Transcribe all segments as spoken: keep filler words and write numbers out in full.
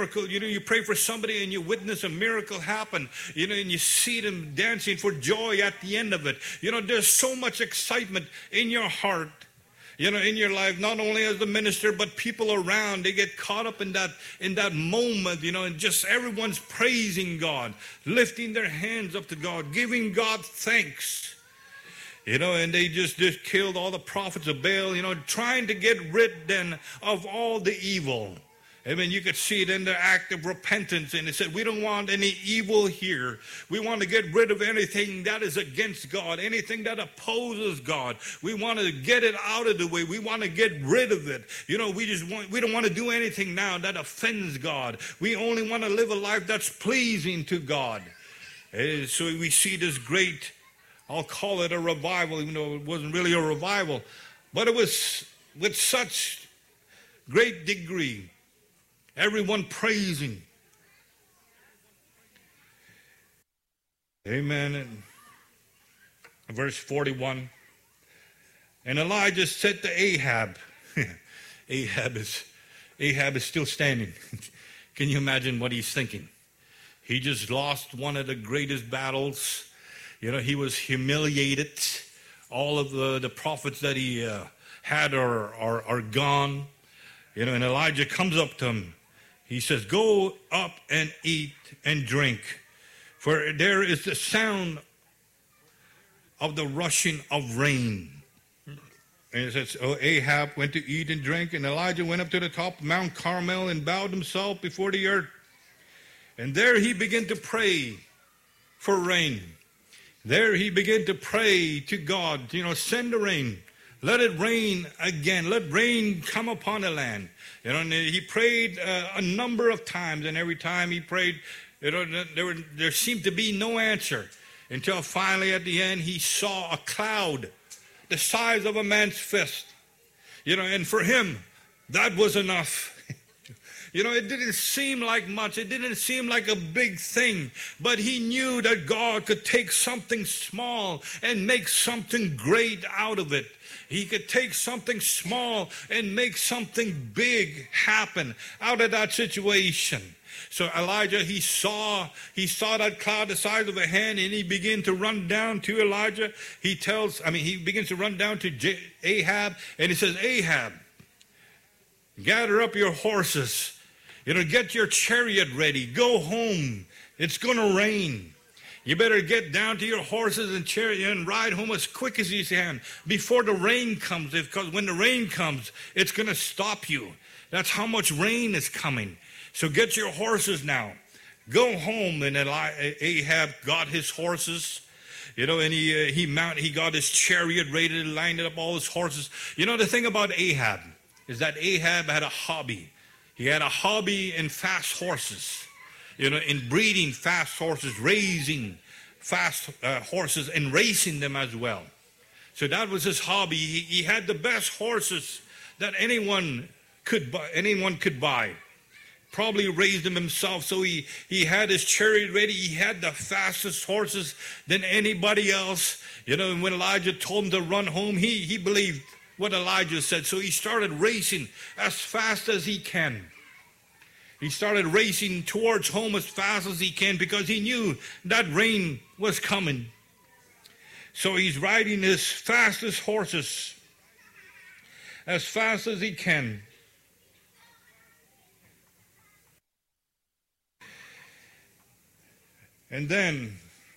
miracle. You know, you pray for somebody and you witness a miracle happen, you know, and you see them dancing for joy at the end of it. You know, there's so much excitement in your heart, you know, in your life, not only as the minister, but people around. They get caught up in that, in that moment, you know, and just everyone's praising God, lifting their hands up to God, giving God thanks. You know, and they just, just killed all the prophets of Baal, you know, trying to get rid then of all the evil. I mean, you could see it in their act of repentance. And they said, we don't want any evil here. We want to get rid of anything that is against God, anything that opposes God. We want to get it out of the way. We want to get rid of it. You know, we just want, we don't want to do anything now that offends God. We only want to live a life that's pleasing to God. And so we see this great, I'll call it a revival, even though it wasn't really a revival. But it was with such great degree. Everyone praising. Amen. And verse forty-one. And Elijah said to Ahab, Ahab is, Ahab is still standing. Can you imagine what he's thinking? He just lost one of the greatest battles. You know, he was humiliated. All of the, the prophets that he uh, had are, are, are gone. You know, and Elijah comes up to him. He says, go up and eat and drink, for there is the sound of the rushing of rain. And it says, oh, Ahab went to eat and drink, and Elijah went up to the top of Mount Carmel and bowed himself before the earth. And there he began to pray for rain. There he began to pray to God, you know, send the rain. Let it rain again. Let rain come upon the land. You know, and he prayed uh, a number of times, and every time he prayed, you know, there, were, there seemed to be no answer until finally at the end he saw a cloud the size of a man's fist. You know, and for him, that was enough. You know, it didn't seem like much. It didn't seem like a big thing. But he knew that God could take something small and make something great out of it. He could take something small and make something big happen out of that situation. So Elijah, he saw, he saw that cloud the size of a hand, and he began to run down to Elijah. He tells, I mean, he begins to run down to J- Ahab, and he says, Ahab, gather up your horses. You know, get your chariot ready. Go home. It's going to rain. You better get down to your horses and chariot and ride home as quick as you can before the rain comes. Because when the rain comes, it's going to stop you. That's how much rain is coming. So get your horses now. Go home. And Ahab got his horses. You know, and he uh, he mount, he got his chariot ready, lined up all his horses. You know, the thing about Ahab is that Ahab had a hobby. He had a hobby in fast horses, you know, in breeding fast horses, raising fast uh, horses and racing them as well. So that was his hobby. He, he had the best horses that anyone could buy, anyone could buy. Probably raised them himself, so he, he had his chariot ready. He had the fastest horses than anybody else. You know, and when Elijah told him to run home, he, he believed what Elijah said. So he started racing as fast as he can. He started racing towards home as fast as he can because he knew that rain was coming. So he's riding his fastest horses as fast as he can. And then,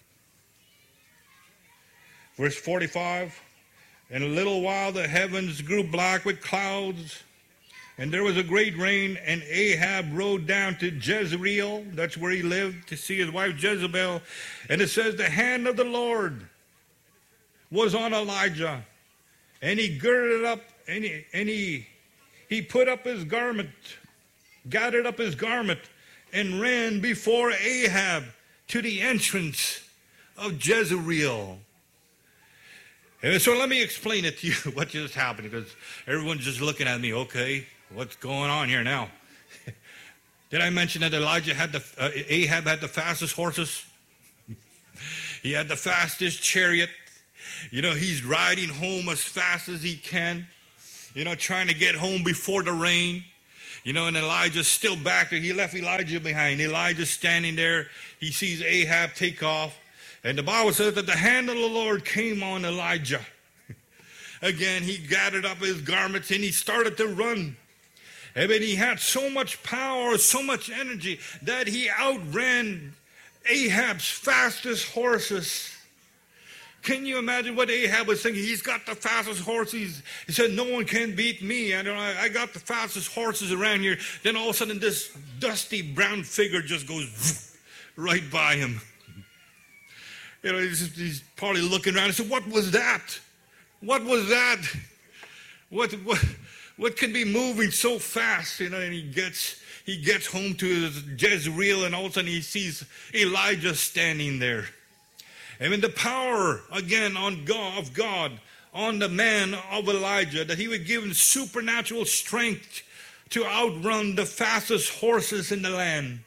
verse forty-five, in a little while the heavens grew black with clouds, and there was a great rain, and Ahab rode down to Jezreel, that's where he lived, to see his wife Jezebel. And it says, the hand of the Lord was on Elijah, and he girded up, and he, and he, he put up his garment, gathered up his garment, and ran before Ahab to the entrance of Jezreel. And so let me explain it to you, what just happened, because everyone's just looking at me, okay, what's going on here now? Did I mention that Elijah had the, uh, Ahab had the fastest horses? He had the fastest chariot. You know, he's riding home as fast as he can, you know, trying to get home before the rain. You know, and Elijah's still back there. He left Elijah behind. Elijah's standing there. He sees Ahab take off. And the Bible says that the hand of the Lord came on Elijah. Again, he gathered up his garments and he started to run. And then he had so much power, so much energy, that he outran Ahab's fastest horses. Can you imagine what Ahab was thinking? He's got the fastest horses. He said, no one can beat me. I, don't, I got the fastest horses around here. Then all of a sudden, this dusty brown figure just goes right by him. You know, he's, he's probably looking around and said, what was that? What was that? What, what, what can be moving so fast? You know, and he gets, he gets home to his Jezreel, and all of a sudden he sees Elijah standing there. And in the power, again, on God, of God, on the man of Elijah, that he would give him supernatural strength to outrun the fastest horses in the land.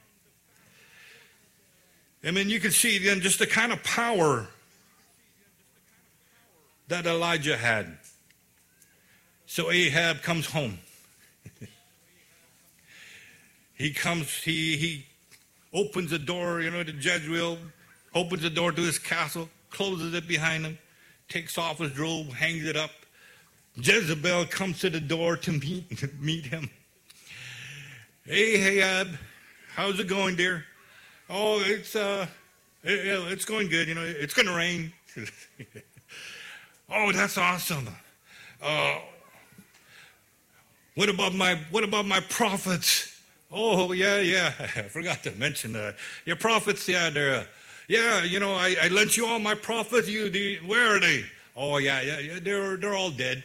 I mean, you can see then just the kind of power that Elijah had. So Ahab comes home. he comes, he, he opens the door, you know, to Jezreel, opens the door to his castle, closes it behind him, takes off his robe, hangs it up. Jezebel comes to the door to meet, meet him. Hey, Ahab, how's it going, dear? Oh, it's uh, it, it's going good. You know, it's going to rain. Oh, that's awesome. Uh, what about my what about my prophets? Oh, yeah, yeah. I forgot to mention uh, your prophets. Yeah, they're. Uh, Yeah, you know, I, I lent you all my prophets. You, the, where are they? Oh, yeah, yeah, yeah. They're they're all dead.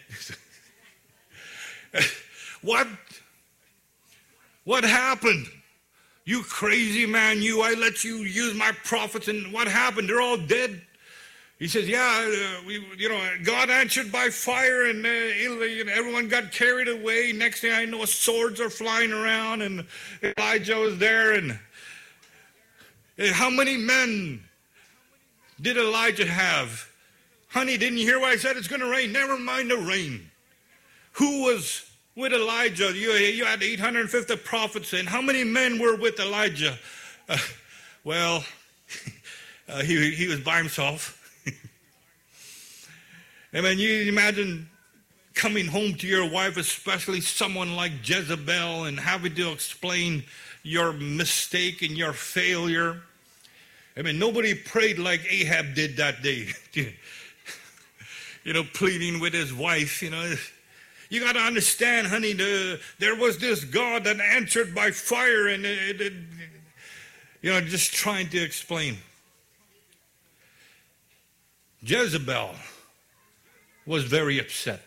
What? What happened? You crazy man, you! I let you use my prophets, and what happened? They're all dead. He says, "Yeah, uh, we, you know, God answered by fire, and uh, everyone got carried away. Next thing I know, swords are flying around, and Elijah was there, and." How many men did Elijah have? Honey, didn't you hear what I said? It's going to rain. Never mind the rain. Who was with Elijah? You, you had eight hundred fifty prophets, and how many men were with Elijah? Uh, well, uh, he, he was by himself. I mean, you imagine coming home to your wife, especially someone like Jezebel, and having to explain your mistake and your failure. I mean, nobody prayed like Ahab did that day. You know, pleading with his wife, you know. You got to understand, honey, the, there was this God that answered by fire, and it, it, you know, just trying to explain. Jezebel was very upset.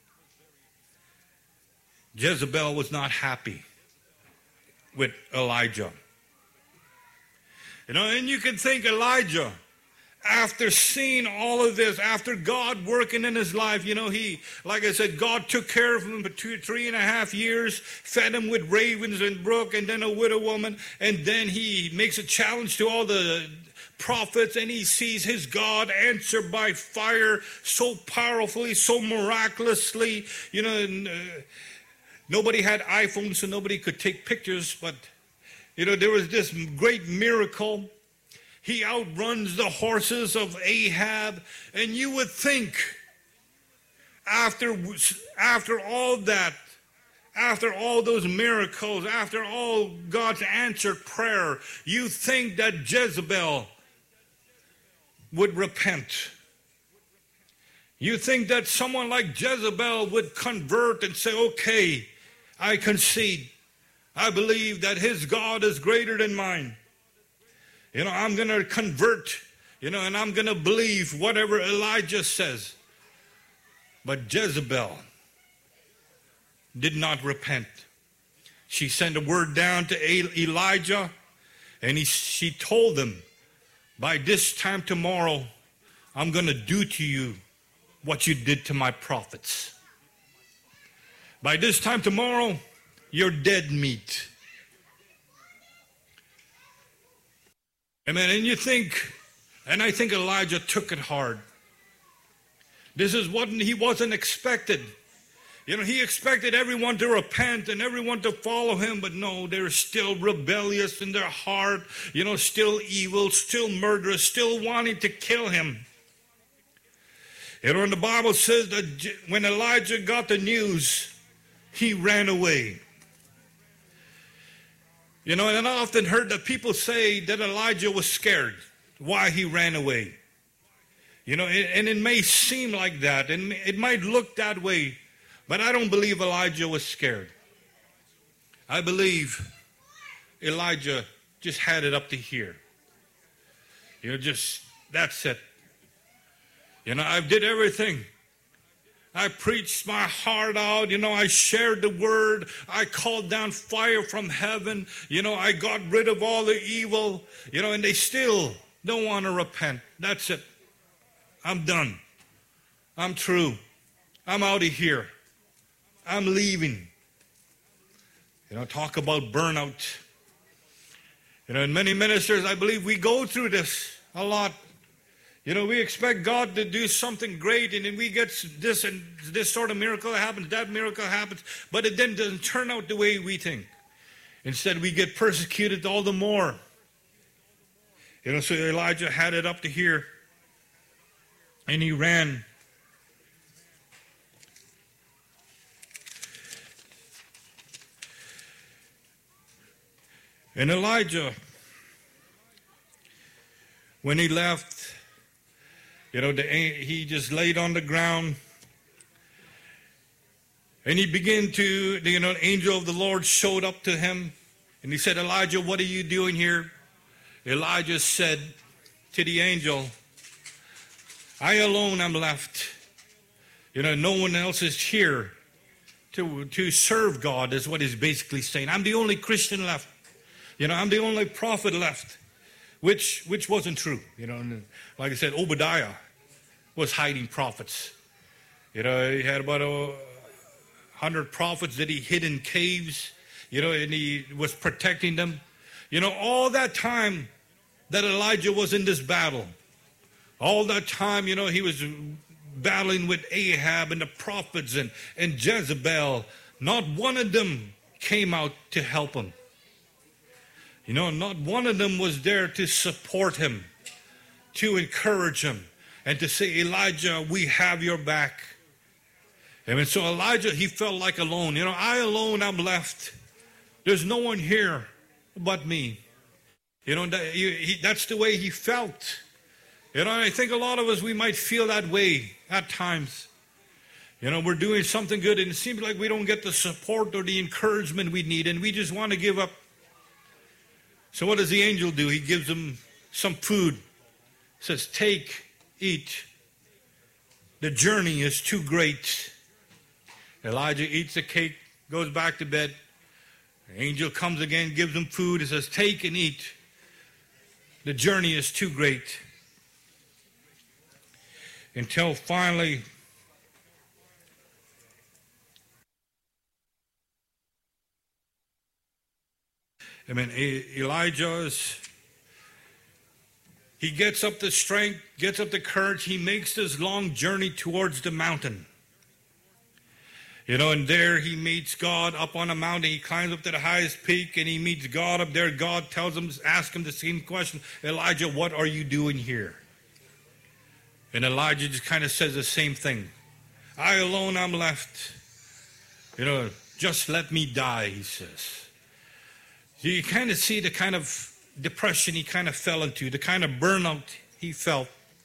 Jezebel was not happy with Elijah. You know, and you can think Elijah, after seeing all of this, after God working in his life, you know, he, like I said, God took care of him for two, three and a half years, fed him with ravens and brook, and then a widow woman, and then he makes a challenge to all the prophets, and he sees his God answer by fire so powerfully, so miraculously, you know, and, uh, nobody had iPhones, so nobody could take pictures, but, you know, there was this great miracle. He outruns the horses of Ahab, and you would think after, after all that, after all those miracles, after all God's answered prayer, you think that Jezebel would repent. You think that someone like Jezebel would convert and say, okay, I concede. I believe that his God is greater than mine. You know, I'm going to convert, you know, and I'm going to believe whatever Elijah says. But Jezebel did not repent. She sent a word down to Elijah, and he, she told him, by this time tomorrow, I'm going to do to you what you did to my prophets. By this time tomorrow, you're dead meat. Amen. And you think, and I think Elijah took it hard. This is what he wasn't expected. You know, he expected everyone to repent and everyone to follow him, but no, they're still rebellious in their heart, you know, still evil, still murderous, still wanting to kill him. You know, and the Bible says that when Elijah got the news, he ran away. You know, and I often heard that people say that Elijah was scared, why he ran away. You know, and it may seem like that, and it might look that way, but I don't believe Elijah was scared. I believe Elijah just had it up to here. You know, just, that's it. You know, I did everything. I preached my heart out. You know, I shared the word. I called down fire from heaven. You know, I got rid of all the evil. You know, and they still don't want to repent. That's it. I'm done. I'm through. I'm out of here. I'm leaving. You know, talk about burnout. You know, in many ministers, I believe we go through this a lot. You know, we expect God to do something great, and then we get this and this sort of miracle happens, that miracle happens, but it then doesn't turn out the way we think. Instead, we get persecuted all the more. You know, so Elijah had it up to here, and he ran. And Elijah, when he left, you know, the, he just laid on the ground, and he began to, you know, the angel of the Lord showed up to him, and he said, Elijah, what are you doing here? Elijah said to the angel, I alone am left. You know, no one else is here to, to serve God, is what he's basically saying. I'm the only Christian left. You know, I'm the only prophet left, which which wasn't true. You know, and like I said, Obadiah was hiding prophets. You know, he had about a hundred prophets that he hid in caves, you know, and he was protecting them. You know, all that time that Elijah was in this battle, all that time, you know, he was battling with Ahab and the prophets and, and Jezebel, not one of them came out to help him. You know, not one of them was there to support him, to encourage him, and to say, Elijah, we have your back. I mean, so Elijah, he felt like alone. You know, I alone am left. There's no one here but me. You know, that, he, that's the way he felt. You know, and I think a lot of us, we might feel that way at times. You know, we're doing something good, and it seems like we don't get the support or the encouragement we need, and we just want to give up. So what does the angel do? He gives them some food. He says, take, eat. The journey is too great. Elijah eats the cake, goes back to bed. The angel comes again, gives them food. He says, take and eat. The journey is too great. Until finally, I mean, Elijah is, he gets up the strength, gets up the courage. He makes this long journey towards the mountain. You know, and there he meets God up on a mountain. He climbs up to the highest peak, and he meets God up there. God tells him, asks him the same question, Elijah, what are you doing here? And Elijah just kind of says the same thing. I alone am left. You know, just let me die, he says. You kind of see the kind of depression he kind of fell into, the kind of burnout he felt.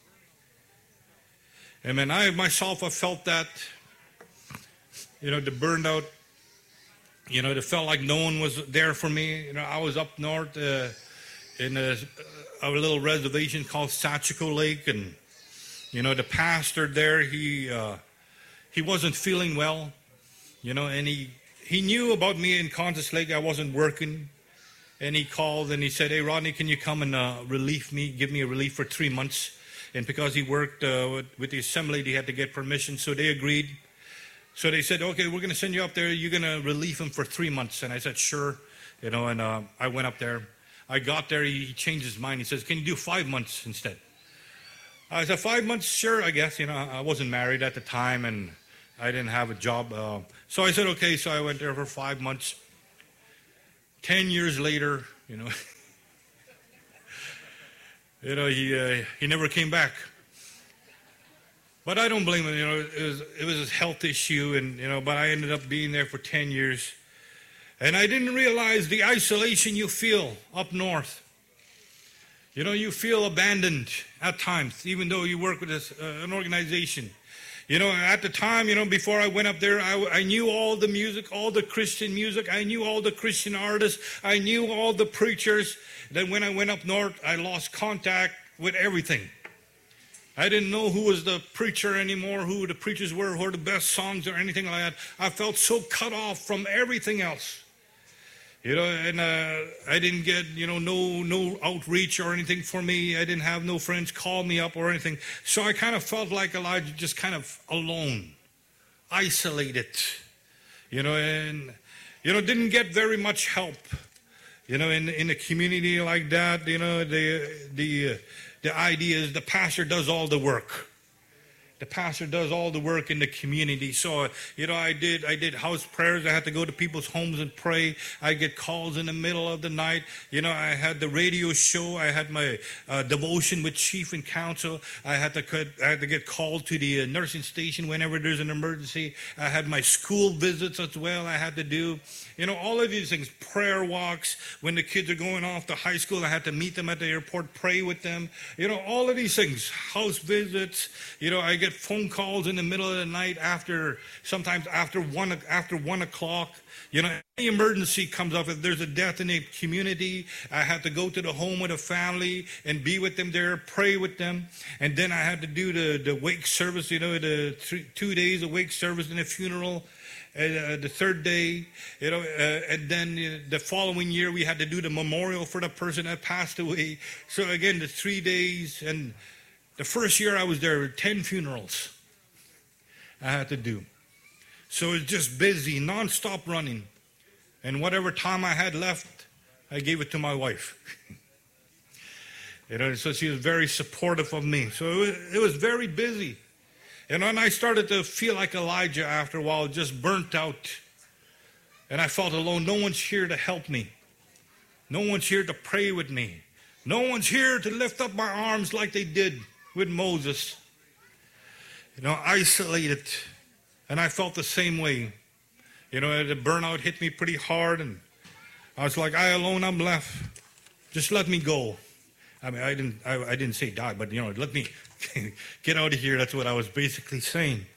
I mean, I myself have felt that, you know, the burnout, you know, it felt like no one was there for me. You know, I was up north uh, in a, a little reservation called Satchico Lake, and, you know, the pastor there, he uh, he wasn't feeling well, you know, and he, he knew about me in Constance Lake. I wasn't working. And he called and he said, hey, Rodney, can you come and uh, relieve me, give me a relief for three months? And because he worked uh, with, with the assembly, they had to get permission, so they agreed. So they said, okay, we're going to send you up there. You're going to relieve him for three months. And I said, sure. You know, and uh, I went up there. I got there. He changed his mind. He says, can you do five months instead? I said, five months? Sure, I guess. You know, I wasn't married at the time, and I didn't have a job. Uh, so I said, okay. So I went there for five months. Ten years later, you know, you know, he uh, he never came back. But I don't blame him. You know, it was it was a health issue, and you know, but I ended up being there for ten years, and I didn't realize the isolation you feel up north. You know, you feel abandoned at times, even though you work with this, uh, an organization. You know, at the time, you know, before I went up there, I, I knew all the music, all the Christian music. I knew all the Christian artists. I knew all the preachers. Then when I went up north, I lost contact with everything. I didn't know who was the preacher anymore, who the preachers were, who were the best songs or anything like that. I felt so cut off from everything else. You know, and uh, I didn't get, you know, no no outreach or anything for me. I didn't have no friends call me up or anything. So I kind of felt like Elijah, just kind of alone, isolated, you know, and, you know, didn't get very much help, you know, in, in a community like that. You know, the, the, uh, the idea is the pastor does all the work. The pastor does all the work in the community. So, you know, I did I did house prayers. I had to go to people's homes and pray. I get calls in the middle of the night. You know, I had the radio show. I had my uh, devotion with chief and council. I had to cut, I had to get called to the uh, nursing station whenever there's an emergency. I had my school visits as well I had to do. You know, all of these things, prayer walks. When the kids are going off to high school, I had to meet them at the airport, pray with them. You know, all of these things, house visits. You know, I get phone calls in the middle of the night after, sometimes after one, after one o'clock. You know, any emergency comes up. If there's a death in the community, I had to go to the home with a family and be with them there, pray with them. And then I had to do the, the wake service, you know, the three, two days of wake service and a funeral. Uh, the third day, you know, uh, and then uh, the following year we had to do the memorial for the person that passed away. So again, the three days, and the first year I was there, ten funerals I had to do. So it's just busy, non-stop running. And whatever time I had left, I gave it to my wife. You know, so she was very supportive of me. So it was, it was very busy. And then I started to feel like Elijah after a while, just burnt out. And I felt alone. No one's here to help me. No one's here to pray with me. No one's here to lift up my arms like they did with Moses. You know, isolated. And I felt the same way. You know, the burnout hit me pretty hard. And I was like, I alone, I'm left. Just let me go. I mean, I didn't, I, I didn't say die, but, you know, let me get out of here. That's what I was basically saying.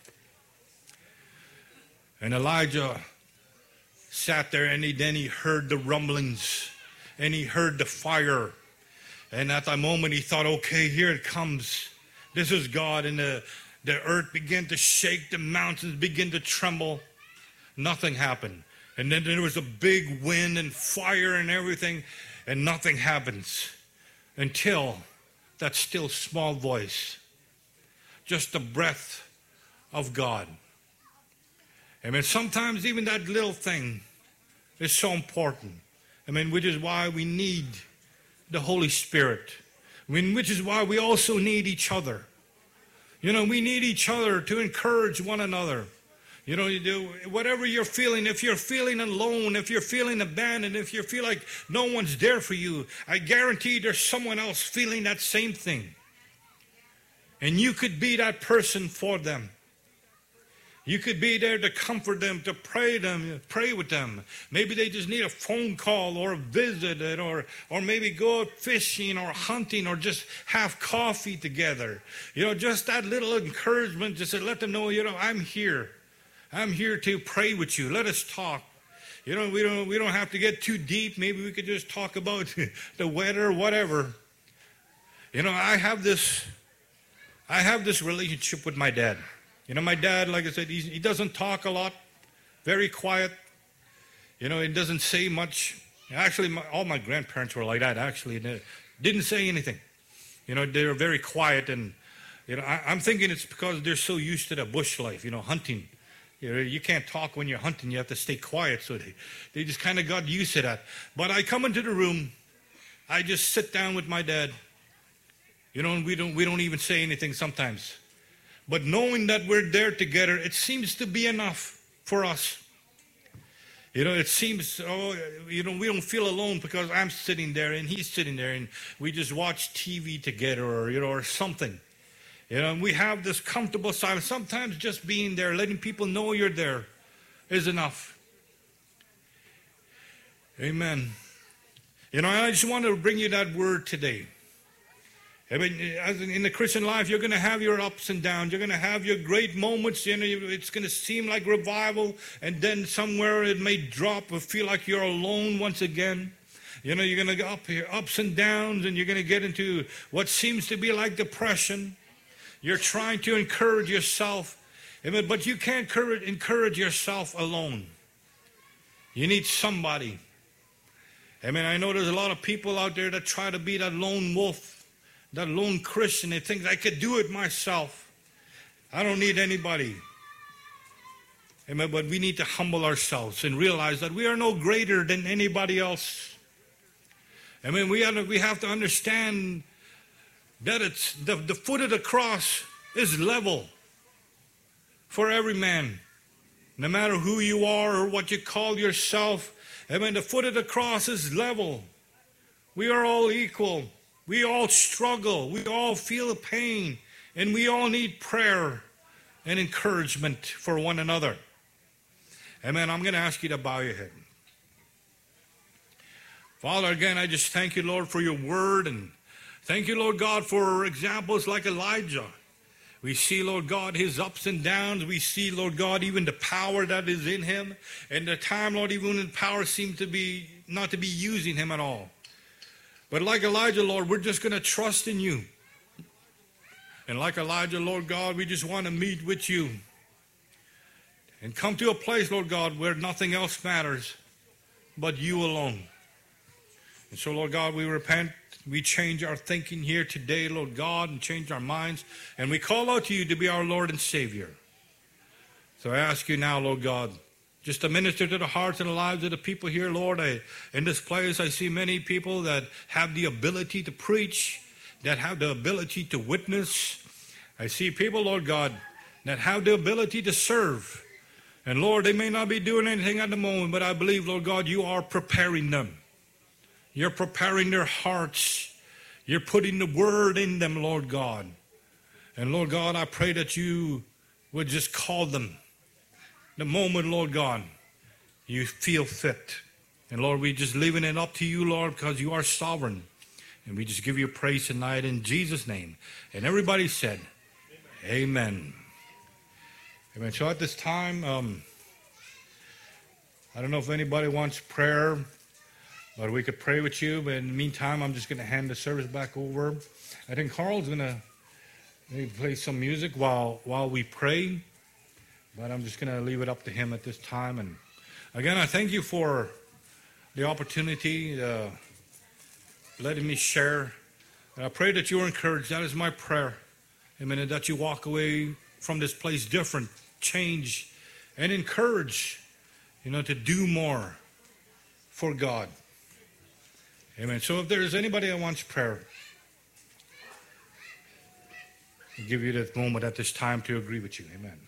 And Elijah sat there, and he, then he heard the rumblings, and he heard the fire. And at that moment, he thought, okay, here it comes. This is God. And the, the earth began to shake. The mountains began to tremble. Nothing happened. And then there was a big wind and fire and everything, and nothing happens. Until that still small voice, just the breath of God. I mean, sometimes even that little thing is so important. I mean, which is why we need the Holy Spirit. I mean, which is why we also need each other. You know, we need each other to encourage one another. You know, you do whatever you're feeling. If you're feeling alone, if you're feeling abandoned, if you feel like no one's there for you, I guarantee there's someone else feeling that same thing. And you could be that person for them. You could be there to comfort them, to pray them, pray with them. Maybe they just need a phone call or a visit, or or maybe go out fishing or hunting or just have coffee together. You know, just that little encouragement, just to let them know, you know, I'm here. I'm here to pray with you. Let us talk. You know, we don't we don't have to get too deep. Maybe we could just talk about the weather, whatever. You know, I have this I have this relationship with my dad. You know, my dad, like I said, he's, he doesn't talk a lot, very quiet. You know, he doesn't say much. Actually, my, all my grandparents were like that, actually. They didn't say anything. You know, they were very quiet. And, you know, I, I'm thinking it's because they're so used to the bush life, you know, hunting. You know, you can't talk when you're hunting. You have to stay quiet. So they, they just kind of got used to that. But I come into the room. I just sit down with my dad. You know, and we don't, we don't even say anything sometimes. But knowing that we're there together, it seems to be enough for us. You know, it seems, oh, you know, we don't feel alone because I'm sitting there and he's sitting there and we just watch T V together, or, you know, or something. You know, and we have this comfortable silence. Sometimes just being there, letting people know you're there is enough. Amen. You know, I just want to bring you that word today. I mean, as in the Christian life, you're going to have your ups and downs. You're going to have your great moments. You know, it's going to seem like revival, and then somewhere it may drop or feel like you're alone once again. You know, you're going to go up here, ups and downs, and you're going to get into what seems to be like depression. You're trying to encourage yourself, amen, but you can't encourage yourself alone. You need somebody. I mean, I know there's a lot of people out there that try to be that lone wolf, that lone Christian. They think I could do it myself. I don't need anybody. Amen. But we need to humble ourselves and realize that we are no greater than anybody else. I mean, we have to, we have to understand that it's the, the foot of the cross is level for every man. No matter who you are or what you call yourself, I mean, the foot of the cross is level. We are all equal. We all struggle. We all feel pain. And we all need prayer and encouragement for one another. Amen. I'm going to ask you to bow your head. Father, again, I just thank you, Lord, for your word. And thank you, Lord God, for examples like Elijah. We see, Lord God, his ups and downs. We see, Lord God, even the power that is in him. And the time, Lord, even when power seemed to be not to be using him at all. But like Elijah, Lord, we're just going to trust in you. And like Elijah, Lord God, we just want to meet with you. And come to a place, Lord God, where nothing else matters but you alone. And so, Lord God, we repent. We change our thinking here today, Lord God, and change our minds. And we call out to you to be our Lord and Savior. So I ask you now, Lord God, just to minister to the hearts and the lives of the people here, Lord. I, in this place, I see many people that have the ability to preach, that have the ability to witness. I see people, Lord God, that have the ability to serve. And Lord, they may not be doing anything at the moment, but I believe, Lord God, you are preparing them. You're preparing their hearts. You're putting the word in them, Lord God. And Lord God, I pray that you would just call them the moment, Lord God, you feel fit. And Lord, we just leaving it up to you, Lord, because you are sovereign. And we just give you praise tonight in Jesus' name. And everybody said, amen. Amen. Amen. So at this time, um, I don't know if anybody wants prayer, but we could pray with you. But in the meantime, I'm just going to hand the service back over. I think Carl's going to maybe play some music while while we pray. But I'm just going to leave it up to him at this time. And again, I thank you for the opportunity, uh, letting me share. And I pray that you are encouraged. That is my prayer. Amen. And that you walk away from this place different, change, and encouraged, you know, to do more for God. Amen. So if there is anybody that wants prayer, I'll give you that moment at this time to agree with you. Amen.